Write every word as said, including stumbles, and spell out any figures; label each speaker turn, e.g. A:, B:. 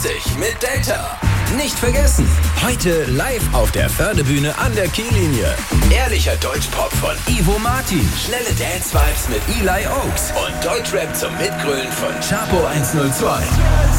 A: mit Delta. Nicht vergessen, heute live auf der Förde-Bühne an der Kiellinie. Ehrlicher Deutschpop von Ivo Martin, schnelle Dance-Vibes mit Eli Oaks und Deutschrap zum Mitgrölen von Chapo hundertzwei.